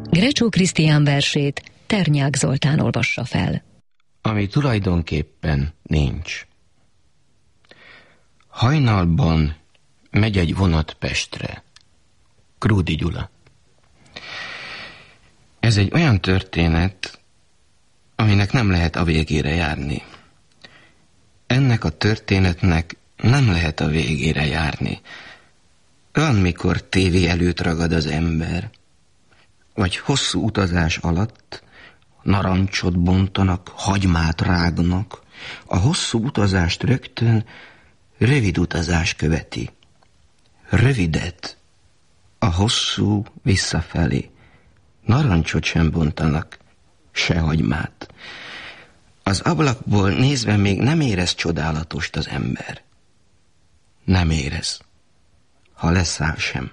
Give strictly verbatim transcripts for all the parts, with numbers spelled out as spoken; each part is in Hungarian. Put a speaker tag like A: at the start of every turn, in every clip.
A: Grecsó Krisztián versét Ternyák Zoltán olvassa fel.
B: Ami tulajdonképpen nincs. Hajnalban megy egy vonat Pestre. Krúdy Gyula. Ez egy olyan történet, aminek nem lehet a végére járni. Ennek a történetnek nem lehet a végére járni. Olyan, mikor tévé előtt ragad az ember, vagy hosszú utazás alatt narancsot bontanak, hagymát rágnak, a hosszú utazást rögtön rövid utazás követi. Rövidet, a hosszú visszafelé. Narancsot sem bontanak, se hagymát. Az ablakból nézve még nem érez csodálatost az ember. Nem érez. Ha leszáll sem.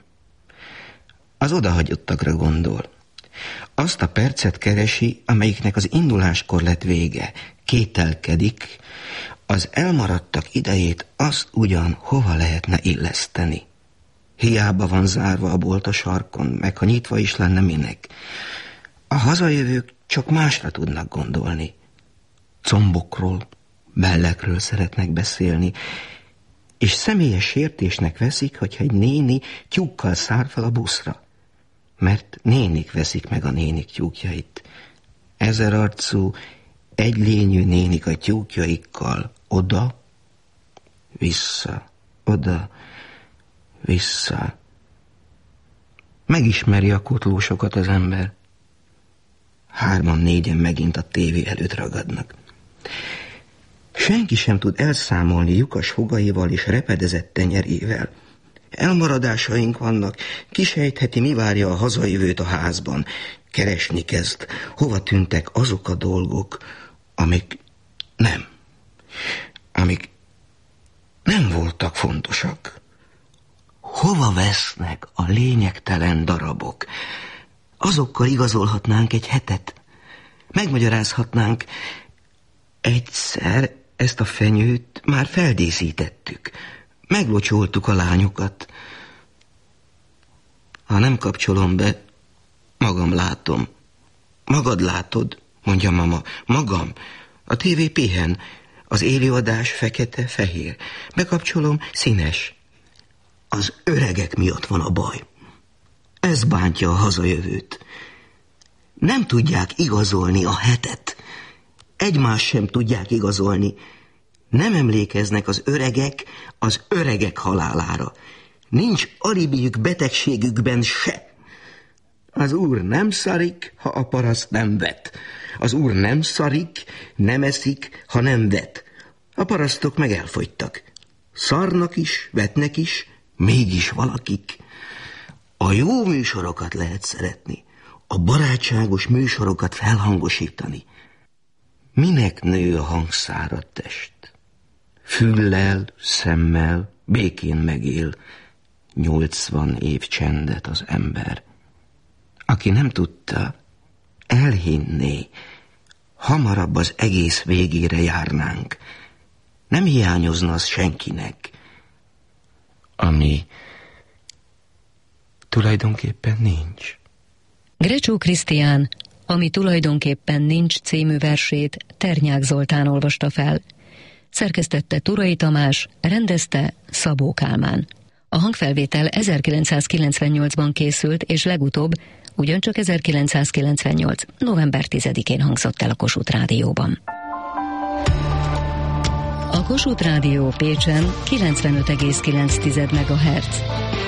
B: Az odahagyottakra gondol. Azt a percet keresi, amelyiknek az induláskor lett vége. Kételkedik, az elmaradtak idejét azt ugyan hova lehetne illeszteni. Hiába van zárva a bolt a sarkon, meg ha nyitva is lenne, minek. A hazajövők csak másra tudnak gondolni. Combokról, bellekről szeretnek beszélni, és személyes sértésnek veszik, hogyha egy néni tyúkkal szár fel a buszra. Mert nénik veszik meg a nénik tyúkjait. Ezerarcú, egylényű nénik a tyúkjaikkal oda, vissza, oda, vissza. Megismeri a kotlósokat az ember. Hárman, négyen megint a tévé előtt ragadnak. Senki sem tud elszámolni lyukas fogaival és repedezett tenyerével. Elmaradásaink vannak, kisejtheti, mi várja a hazajövőt a házban. Keresni kezd, hova tűntek azok a dolgok, amik nem, amik nem voltak fontosak. Hova vesznek a lényegtelen darabok? Azokkal igazolhatnánk egy hetet. Megmagyarázhatnánk, egyszer ezt a fenyőt már feldíszítettük. Meglocsoltuk a lányokat. Ha nem kapcsolom be, magam látom. Magad látod, mondja mama. Magam. A tévé pihen. Az élőadás fekete-fehér. Bekapcsolom, színes. Az öregek miatt van a baj. Ez bántja a hazajövőt. Nem tudják igazolni a hetet. Egymás sem tudják igazolni. Nem emlékeznek az öregek az öregek halálára. Nincs alibijük betegségükben se. Az úr nem szarik, ha a paraszt nem vet. Az úr nem szarik, nem eszik, ha nem vet. A parasztok meg elfogytak. Szarnak is, vetnek is, mégis valakik. A jó műsorokat lehet szeretni, a barátságos műsorokat felhangosítani. Minek nő a hangszáradt test? Füllel, szemmel, békén megél, nyolcvan év csendet az ember. Aki nem tudta, elhinné, hamarabb az egész végére járnánk. Nem hiányozna az senkinek, ami tulajdonképpen nincs.
A: Grecsó Krisztián, Ami tulajdonképpen nincs című versét Ternyák Zoltán olvasta fel. Szerkesztette Turai Tamás, rendezte Szabó Kálmán. A hangfelvétel ezerkilencszázkilencvennyolcban készült, és legutóbb ugyancsak ezerkilencszázkilencvennyolc. november tizedikén hangzott el a Kossuth Rádióban. A Kossuth Rádió Pécsen kilencvenöt egész kilenc megahertz.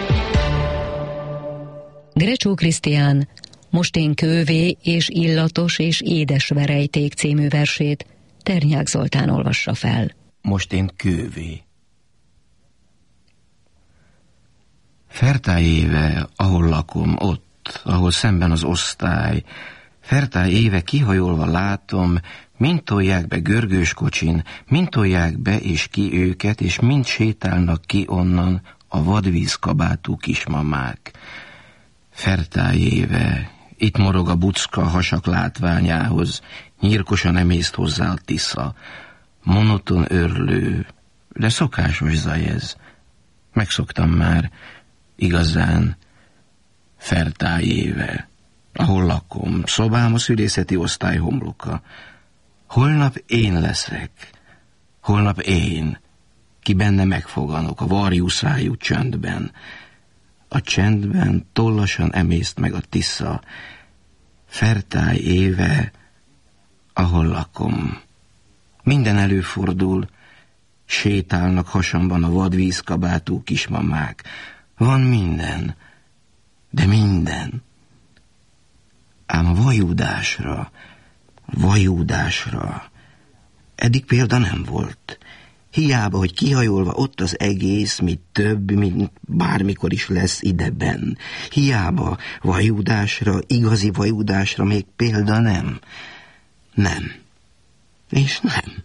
A: Grecsó Krisztián Most én kővé és illatos és édes verejték című versét Ternyák Zoltán olvassa fel.
B: Most én kővé. Fertály éve, ahol lakom, ott, ahol szemben az osztály, Fertály éve kihajolva látom, mind tolják be görgős kocsin, mind tolják be és ki őket, és mind sétálnak ki onnan a vadvízkabátú kismamák. Fertály éve, itt morog a bucka hasak látványához, nyírkosan emészt hozzá a Tisza. Monoton örlő, de szokásos zaj ez. Megszoktam már, igazán, Fertály éve. ahol lakom, szobám a szülészeti osztály homloka. Holnap én leszek, holnap én, ki benne megfoganok a varjú szájú csöndben. A csendben tollasan emészt meg a Tisza, fertály éve, ahol lakom. Minden előfordul, sétálnak hasamban a vadvízkabátú kismamák. Van minden, de minden. Ám a vajúdásra, vajúdásra eddig példa nem volt. Hiába, hogy kihajolva ott az egész, mit több, mint bármikor is lesz ideben. Hiába vajúdásra, igazi vajúdásra még példa nem. Nem. És nem.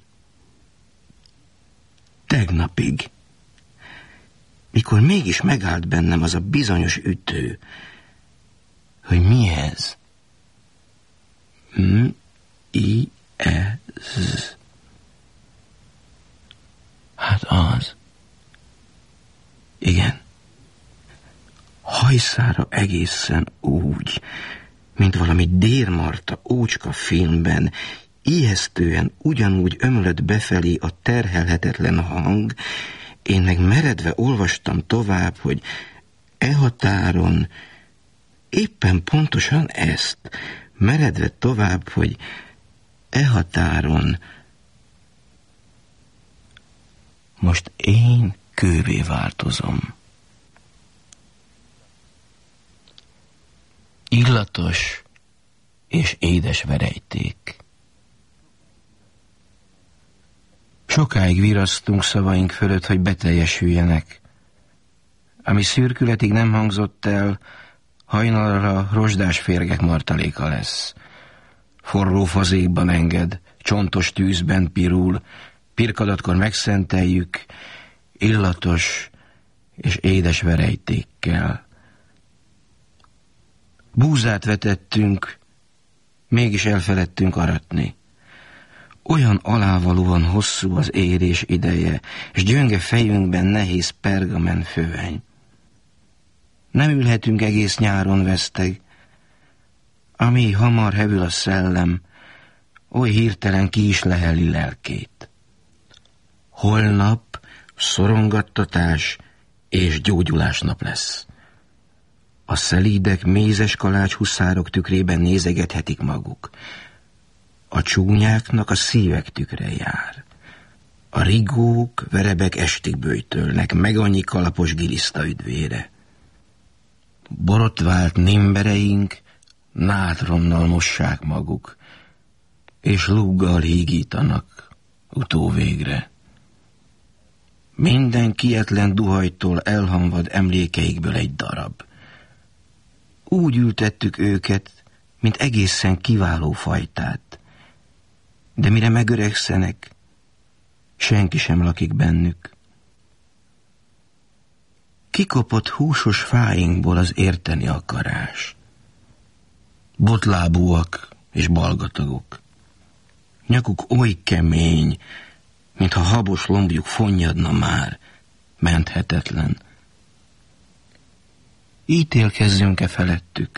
B: Tegnapig, mikor mégis megállt bennem az a bizonyos ütő, hogy mi ez? Mi ez? Hát az. Igen. Hajszára egészen úgy, mint valami Dér Marta ócska filmben, ijesztően ugyanúgy ömlött befelé a terhelhetetlen hang, én meg meredve olvastam tovább, hogy e határon éppen pontosan ezt, meredve tovább, hogy e határon most én kővé változom. Illatos és édes verejték. Sokáig virasztunk szavaink fölött, hogy beteljesüljenek. Ami szürkületig nem hangzott el, hajnalra rozsdás férgek martaléka lesz. Forró fazékban enged, csontos tűzben pirul, pirkadatkor megszenteljük, illatos és édes verejtékkel. Búzát vetettünk, mégis elfeledtünk aratni. Olyan alávalóan hosszú az érés ideje, és gyönge fejünkben nehéz pergamen föveny. Nem ülhetünk egész nyáron veszteg, ami hamar hevül a szellem, oly hirtelen ki is leheli lelkét. Holnap szorongattatás és gyógyulásnap lesz. A szelídek mézes kalács huszárok tükrében nézegethetik maguk. A csúnyáknak a szívek tükre jár. A rigók, verebek estig böjtölnek, meg annyi kalapos giliszta üdvére. Borotvált nimbereink nátronnal mossák maguk, és lúggal hígítanak utóvégre. Minden kietlen duhajtól elhamvad emlékeikből egy darab. Úgy ültettük őket, mint egészen kiváló fajtát. De mire megöregszenek, senki sem lakik bennük. Kikopott húsos fáinkból az érteni akarás. Botlábúak és balgatagok. Nyakuk oly kemény, mintha habos lombjuk fonnyadna már, menthetetlen. Ítélkezzünk-e felettük?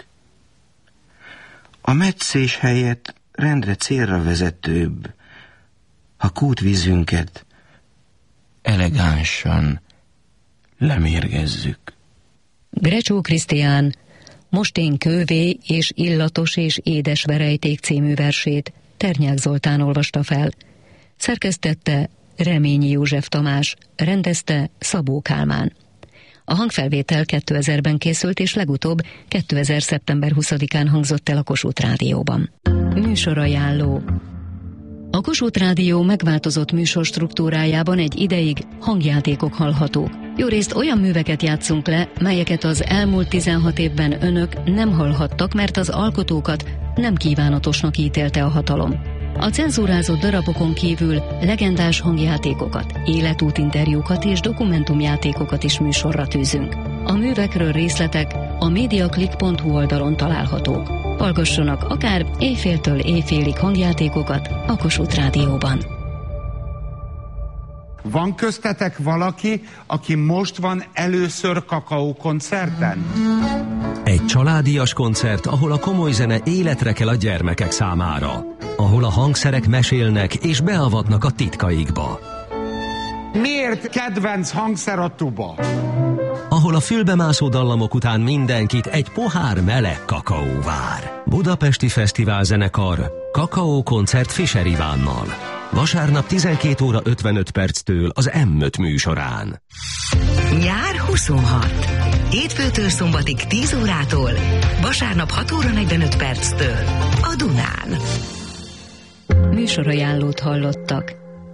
B: A metszés helyett rendre célra vezetőbb, ha kútvízünket elegánsan lemérgezzük.
A: Grecsó Krisztián Most én kővé és illatos és édes verejték című versét Ternyák Zoltán olvasta fel. Szerkesztette Reményi József Tamás, rendezte Szabó Kálmán. A hangfelvétel kétezerben készült, és legutóbb kétezer. szeptember huszadikán hangzott el a Kossuth Rádióban. Műsorajánló. A Kossuth Rádió megváltozott műsorstruktúrájában egy ideig hangjátékok hallhatók. Jórészt olyan műveket játszunk le, melyeket az elmúlt tizenhat évben önök nem hallhattak, mert az alkotókat nem kívánatosnak ítélte a hatalom. A cenzúrázott darabokon kívül legendás hangjátékokat, életútinterjúkat és dokumentumjátékokat is műsorra tűzünk. A művekről részletek a mediaclick pont hu oldalon találhatók. Hallgassanak akár éjféltől éjfélig hangjátékokat a Kossuth Rádióban.
C: Van köztetek valaki, aki most van először kakaókoncerten?
D: Egy családias koncert, ahol a komoly zene életre kell a gyermekek számára. Ahol a hangszerek mesélnek és beavatnak a titkaikba.
C: Miért kedvenc hangszer a tuba?
D: Ahol a fülbemászó dallamok után mindenkit egy pohár meleg kakaó vár. Budapesti Fesztiválzenekar, kakaókoncert Fischer Ivánnal. Vasárnap tizenkét óra ötvenöt perctől az M öt műsorán.
E: Nyár huszonhat. Hétfőtől szombatig tíz órától, vasárnap hat óra negyvenöt perctől a Dunán.
A: Műsorajánlót hallottak.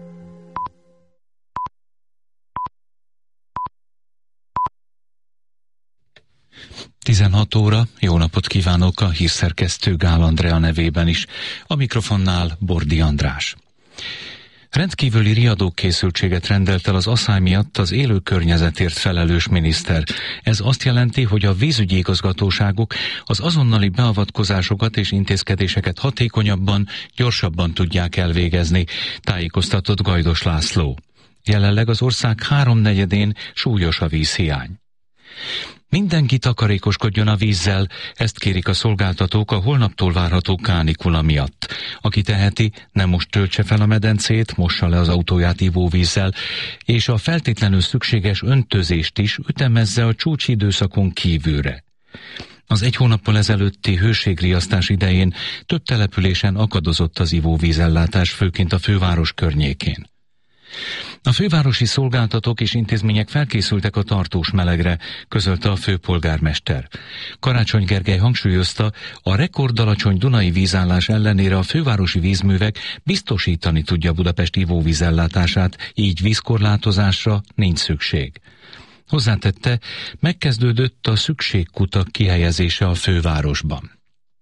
F: tizenhat óra, jó napot kívánok a hírszerkesztő Gál Andrea nevében is, a mikrofonnál Bordi András. Rendkívüli riadókészültséget rendelt el az asszály miatt az élő környezetért felelős miniszter. Ez azt jelenti, hogy a vízügyi igazgatóságok az azonnali beavatkozásokat és intézkedéseket hatékonyabban, gyorsabban tudják elvégezni, tájékoztatott Gajdos László. Jelenleg az ország háromnegyedén súlyos a vízhiány. Mindenki takarékoskodjon a vízzel, ezt kérik a szolgáltatók a holnaptól várható kánikula miatt. Aki teheti, nem most töltse fel a medencét, mossa le az autóját ivóvízzel, és a feltétlenül szükséges öntözést is ütemezze a csúcsidőszakon kívülre. Az egy hónappal ezelőtti hőségriasztás idején több településen akadozott az ivóvízellátás, főként a főváros környékén. A fővárosi szolgáltatók és intézmények felkészültek a tartós melegre, közölte a főpolgármester. Karácsony Gergely hangsúlyozta, a rekordalacsony dunai vízállás ellenére a fővárosi vízművek biztosítani tudja Budapest ivóvízellátását, így vízkorlátozásra nincs szükség. Hozzátette, megkezdődött a szükségkutak kihelyezése a fővárosban.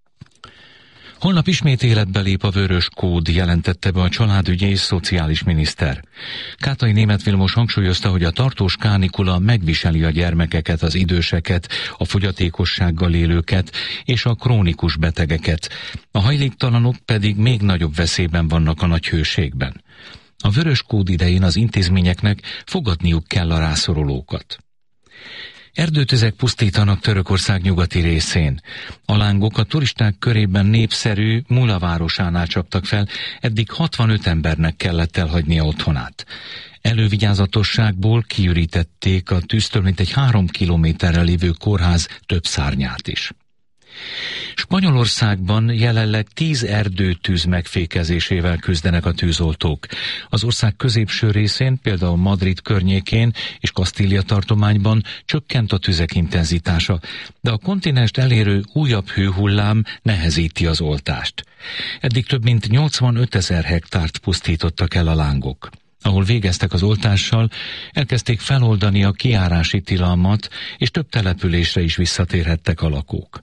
F: Holnap ismét életbe lép a vörös kód, jelentette be a családügyi és szociális miniszter. Kátai Németh Vilmos hangsúlyozta, hogy a tartós kánikula megviseli a gyermekeket, az időseket, a fogyatékossággal élőket és a krónikus betegeket. A hajléktalanok pedig még nagyobb veszélyben vannak a nagy hőségben. A vörös kód idején az intézményeknek fogadniuk kell a rászorulókat. Erdőtüzek pusztítanak Törökország nyugati részén. A lángok a turisták körében népszerű Mula városánál csaptak fel, eddig hatvanöt embernek kellett elhagynia otthonát. Elővigyázatosságból kiürítették a tűztől mintegy három kilométerre lévő kórház több szárnyát is. Spanyolországban jelenleg tíz erdőtűz megfékezésével küzdenek a tűzoltók. Az ország középső részén, például Madrid környékén és Kasztília tartományban csökkent a tüzek intenzitása, de a kontinenst elérő újabb hőhullám nehezíti az oltást. Eddig több mint nyolcvanötezer hektárt pusztítottak el a lángok. Ahol végeztek az oltással, elkezdték feloldani a kijárási tilalmat, és több településre is visszatérhettek a lakók.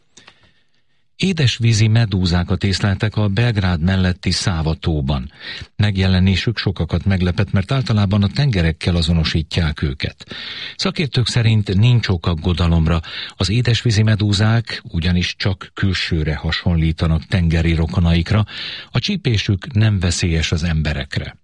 F: Édesvízi medúzákat észleltek a Belgrád melletti Száva-tóban. Megjelenésük sokakat meglepett, mert általában a tengerekkel azonosítják őket. Szakértők szerint nincs ok aggodalomra. Az édesvízi medúzák ugyanis csak külsőre hasonlítanak tengeri rokonaikra, a csípésük nem veszélyes az emberekre.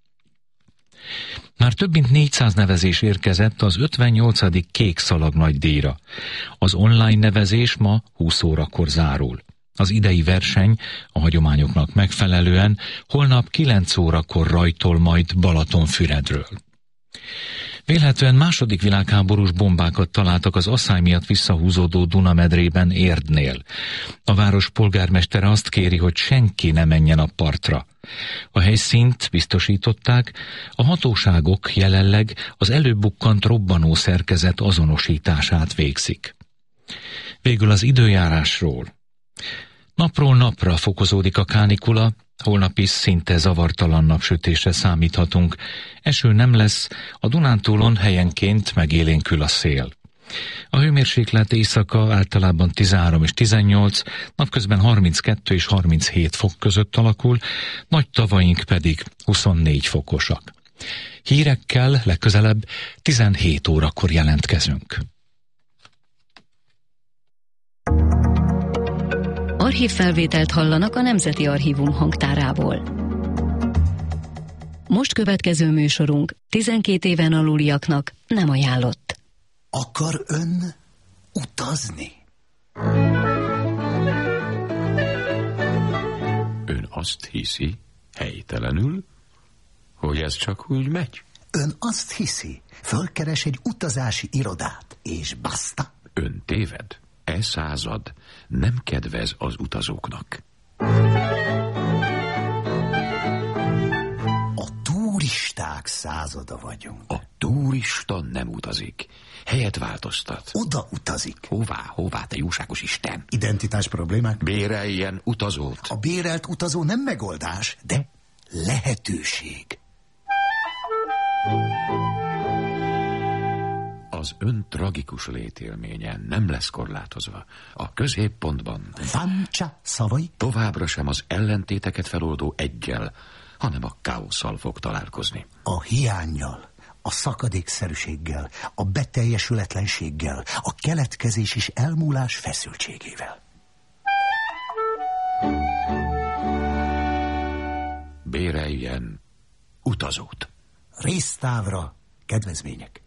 F: Már több mint négyszáz nevezés érkezett az ötvennyolcadik Kék Szalag nagydíjra. Az online nevezés ma húsz órakor zárul. Az idei verseny a hagyományoknak megfelelően holnap kilenc órakor rajtol majd Balatonfüredről. Vélhetően második világháborús bombákat találtak az asszály miatt visszahúzódó Dunamedrében Érdnél. A város polgármestere azt kéri, hogy senki ne menjen a partra. A helyszínt biztosították, a hatóságok jelenleg az előbukkant robbanó szerkezet azonosítását végzik. Végül az időjárásról. Napról napra fokozódik a kánikula, holnap is szinte zavartalan napsütésre számíthatunk. Eső nem lesz, a Dunántúlon helyenként megélénkül a szél. A hőmérséklet éjszaka általában tizenhárom és tizennyolc, napközben harminckettő és harminchét fok között alakul, nagy tavaink pedig huszonnégy fokosak. Hírekkel legközelebb tizenhét órakor jelentkezünk.
A: Archívfelvételt hallanak a Nemzeti Archívum hangtárából. Most következő műsorunk tizenkét éven aluliaknak nem ajánlott.
G: Akar ön utazni?
H: Ön azt hiszi, helytelenül, hogy ez csak úgy megy?
G: Ön azt hiszi, fölkeres egy utazási irodát, és basta?
H: Ön téved. E század nem kedvez az utazóknak.
G: A turisták százada vagyunk.
H: A turista nem utazik. Helyet változtat.
G: Oda utazik.
H: Hová, hová, te jóságos Isten?
G: Identitás problémák?
H: Béreljen utazót.
G: A bérelt utazó nem megoldás, de lehetőség.
H: Az ön tragikus létélménye nem lesz korlátozva. A középpontban
G: Vancsa szavai
H: továbbra sem az ellentéteket feloldó eggyel, hanem a káosszal fog találkozni.
G: A hiánnyal, a szakadékszerűséggel, a beteljesületlenséggel, a keletkezés és elmúlás feszültségével.
H: Béreljen utazót.
G: Résztávra kedvezmények.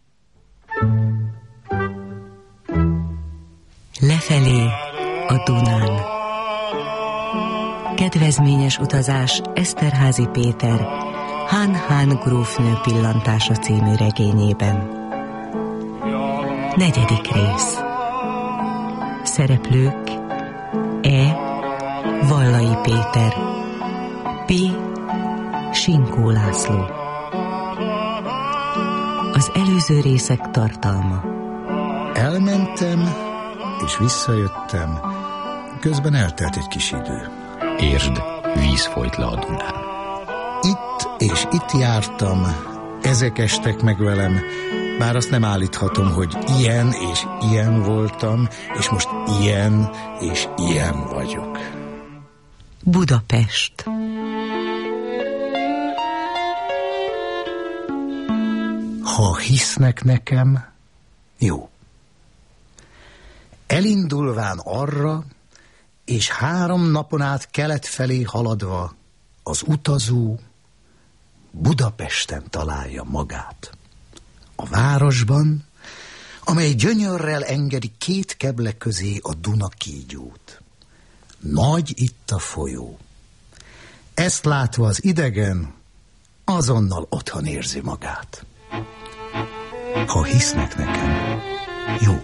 E: Lefelé a Dunán. Kedvezményes utazás Eszterházy Péter Hán Hán grófnő pillantása című regényében. Negyedik rész. Szereplők: E. Vallai Péter, P. Sinkó László. Az előző részek tartalma.
G: Elmentem, és visszajöttem. Közben eltelt egy kis idő.
H: Értsd, víz folyt le a Dunán.
G: Itt és itt jártam, ezek estek meg velem, bár azt nem állíthatom, hogy ilyen és ilyen voltam, és most ilyen és ilyen vagyok.
E: Budapest.
G: Ha hisznek nekem, jó. Elindulván arra, és három napon át kelet felé haladva, az utazó Budapesten találja magát. A városban, amely gyönyörrel engedi két keble közé a Duna kígyót. Nagy itt a folyó. Ezt látva az idegen azonnal otthon érzi magát. Ha hisznek nekem, jó.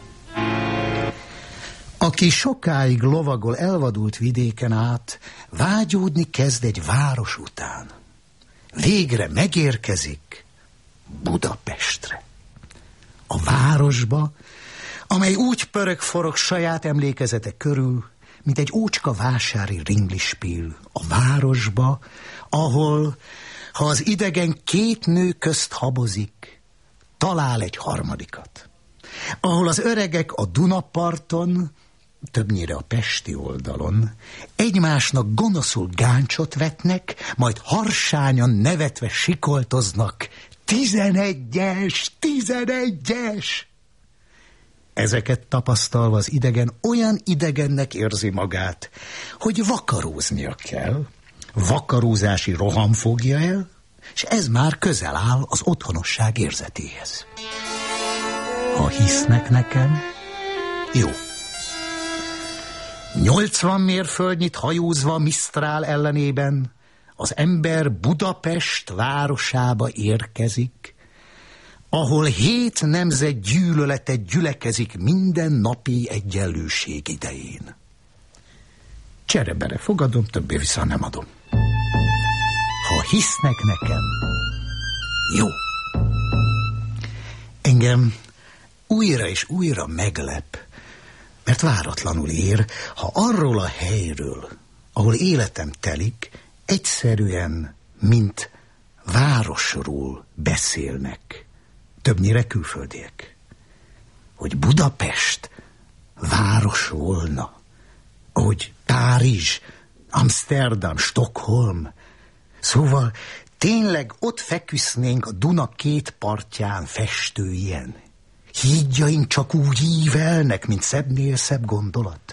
G: Aki sokáig lovagol elvadult vidéken át, vágyódni kezd egy város után. Végre megérkezik Budapestre. A városba, amely úgy pörög-forog saját emlékezete körül, mint egy ócska vásári ringlispil. A városba, ahol, ha az idegen két nő közt habozik, talál egy harmadikat. Ahol az öregek a Dunaparton, többnyire a pesti oldalon, egymásnak gonoszul gáncsot vetnek, majd harsányan nevetve sikoltoznak. Tizenegyes, tizenegyes! Ezeket tapasztalva az idegen olyan idegennek érzi magát, hogy vakaróznia kell. Vakarózási roham fogja el, és ez már közel áll az otthonosság érzetéhez. Ha hisznek nekem, jó. Nyolcvan mérföldnyit hajózva Misztrál ellenében az ember Budapest városába érkezik, ahol hét nemzet gyűlölete gyülekezik minden napi egyenlőség idején. Cserebere fogadom, többé vissza nem adom. Ha hisznek nekem, jó. Engem újra és újra meglep, mert váratlanul ér, ha arról a helyről, ahol életem telik, egyszerűen, mint városról beszélnek, többnyire külföldiek. Hogy Budapest város volna, ahogy Párizs, Amsterdam, Stockholm. Szóval tényleg ott feküsznénk a Duna két partján festő ilyen. Hídjaink csak úgy ívelnek, mint szebbnél szebb gondolat.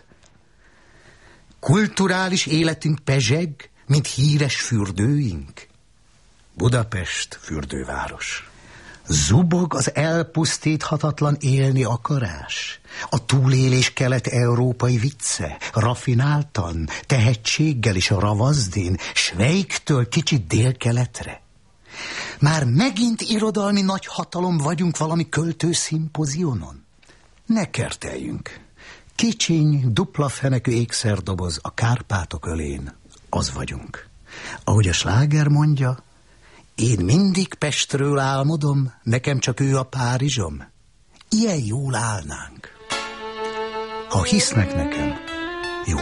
G: Kulturális életünk pezseg, mint híres fürdőink. Budapest fürdőváros. Zubog az elpusztíthatatlan élni akarás. A túlélés kelet-európai vicce, rafináltan, tehetséggel is a ravazdin, Svejktől kicsit délkeletre. Már megint irodalmi nagyhatalom vagyunk valami költőszimpozionon? Ne kerteljünk. Kicsiny, dupla fenekű ékszerdoboz a Kárpátok ölén. Az vagyunk. Ahogy a sláger mondja, én mindig Pestről álmodom, nekem csak ő a Párizsom. Ilyen jól állnánk. Ha hisznek nekem, jó.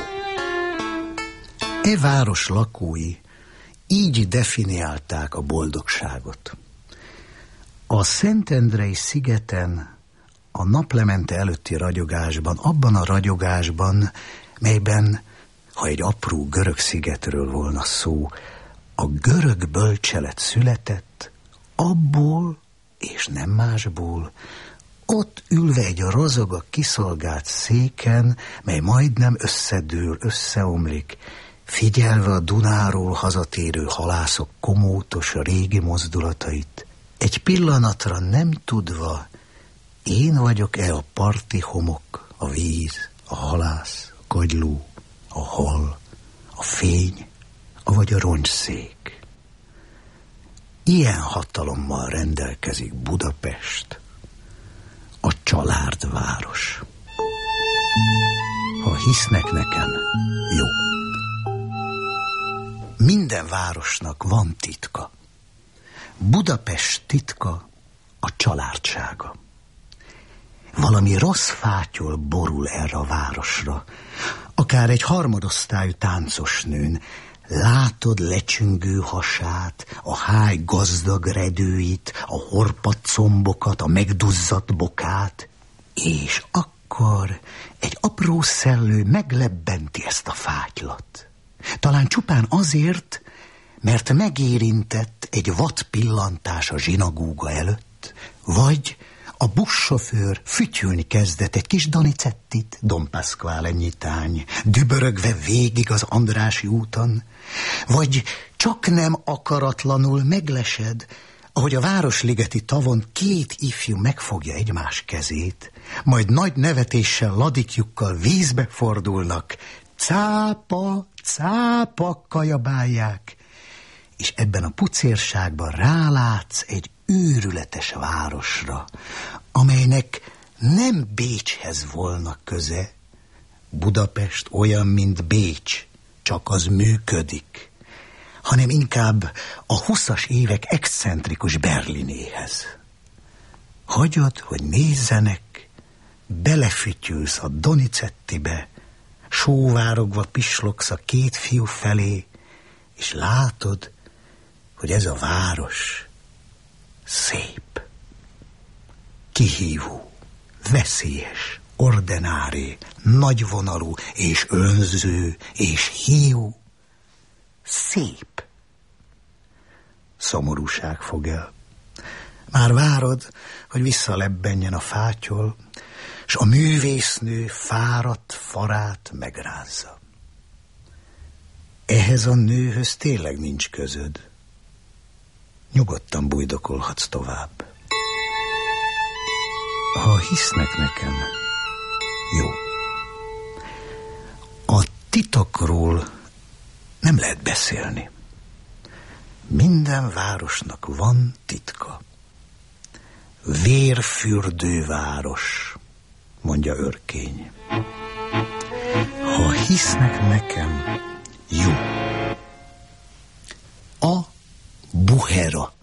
G: E város lakói így definiálták a boldogságot. A Szentendrei szigeten, a naplemente előtti ragyogásban, abban a ragyogásban, melyben, ha egy apró görög szigetről volna szó, a görög bölcselet született, abból és nem másból, ott ülve egy rozog a kiszolgált széken, mely majdnem összedől, összeomlik, figyelve a Dunáról hazatérő halászok komótos régi mozdulatait, egy pillanatra nem tudva, én vagyok-e a parti homok, a víz, a halász, a kagyló, a hal, a fény, avagy a roncsszék. Ilyen hatalommal rendelkezik Budapest, a családváros. Ha hisznek nekem, jó. Minden városnak van titka. Budapest titka a családsága. Valami rossz fátyol borul erre a városra, akár egy harmadosztályú táncos nőn. Látod lecsüngő hasát, a háj gazdag redőit, a horpadt combokat, a megduzzadt bokát, és akkor egy apró szellő meglebbenti ezt a fátylat. Talán csupán azért, mert megérintett egy vad pillantás a zsinagóga előtt, vagy a buszsofőr fütyülni kezdett egy kis Donizettit, Don Pasquale nyitány, dübörögve végig az Andrássy úton, vagy csak nem akaratlanul meglesed, ahogy a Városligeti tavon két ifjú megfogja egymás kezét, majd nagy nevetéssel ladikjukkal vízbe fordulnak, cápa, cápa kajabálják, és ebben a pucérságban rálátsz egy őrületes városra, amelynek nem Bécshez volna köze. Budapest olyan, mint Bécs, csak az működik, hanem inkább a huszas évek excentrikus Berlinéhez. Hagyod, hogy nézzenek, belefütyülsz a Donizettibe, sóvárogva pislogsz a két fiú felé, és látod, hogy ez a város szép, kihívó, veszélyes, ordinári, nagyvonalú és önző és hiú. Szép. Szomorúság fog el. Már várod, hogy visszalebbenjen a fátyol, s a művésznő fáradt farát megrázza. Ehhez a nőhöz tényleg nincs közöd. Nyugodtan bujdokolhatsz tovább. Ha hisznek nekem, jó. A titokról nem lehet beszélni. Minden városnak van titka. Vérfürdőváros, mondja Örkény. Ha hisznek nekem, jó. A buhera.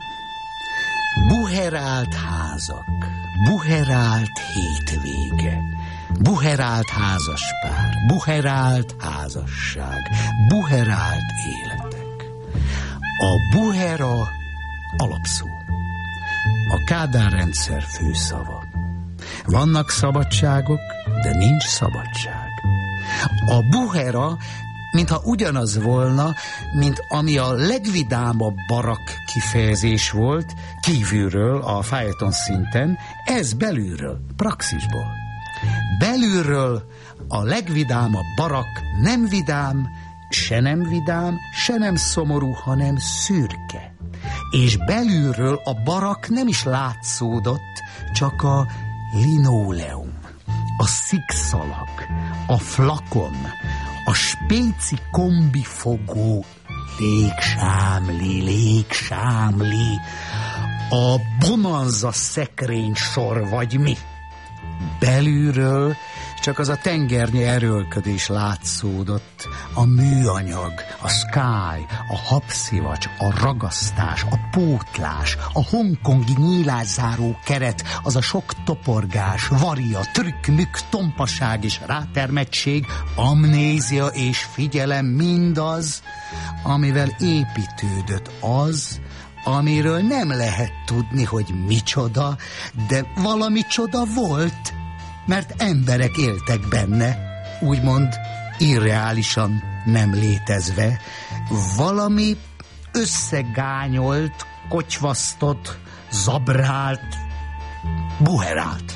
G: Buherált házak, buherált hétvége, buherált házaspár, buherált házasság, buherált életek. A buhera alapszó. A Kádár rendszer főszava. Vannak szabadságok, de nincs szabadság. A buhera, mintha ugyanaz volna, mint ami a legvidámabb barak kifejezés volt, kívülről, a fejeton szinten, ez belülről, praxisból. Belülről a legvidámabb barak nem vidám, se nem vidám, se nem szomorú, hanem szürke. és belülről a barak nem is látszódott, csak a linóleum, a szikszalag, a flakon, a spéci kombifogó, légsámli, légsámli, a bonanza szekrény sor vagy mi. Belülről csak az a tengernyi erőlködés látszódott, a műanyag, a sky, a habszivacs, a ragasztás, a pótlás, a hongkongi nyílászáró keret, az a sok toporgás, varia, trükk-mükk, tompaság és rátermettség, amnézia és figyelem, mindaz, amivel építődött az, amiről nem lehet tudni, hogy micsoda, de valami csoda volt, mert emberek éltek benne, úgymond irreálisan nem létezve, valami összegányolt, kotyvasztott, zabrált, buherált.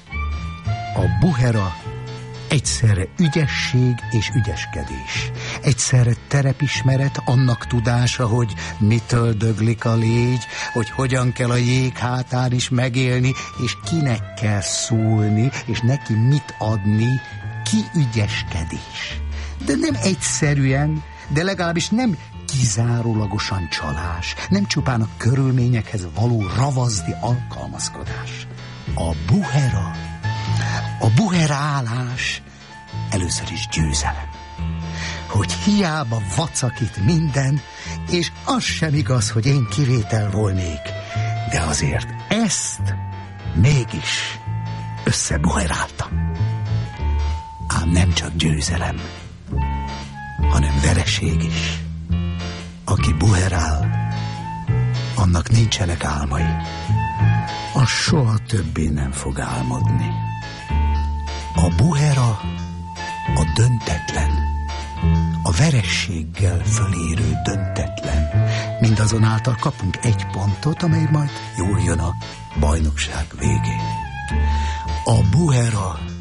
G: A buhera egyszerre ügyesség és ügyeskedés. Egyszerre terepismeret, annak tudása, hogy mitől döglik a légy, hogy hogyan kell a jég hátán is megélni, és kinek kell szólni, és neki mit adni, kiügyeskedés. De nem egyszerűen, de legalábbis nem kizárólagosan csalás, nem csupán a körülményekhez való ravaszdi alkalmazkodás. A buhera, a buherálás először is győzelem. Hogy hiába vacakít minden, és az sem igaz, hogy én kivétel volnék, de azért ezt mégis összebuheráltam. Ám nem csak győzelem, hanem vereség is. Aki buherál, annak nincsenek álmai. Az soha többé nem fog álmodni. A buhera a döntetlen, a verességgel fölérő döntetlen. Mindazonáltal kapunk egy pontot, amely majd jól jön a bajnokság végén. A buhera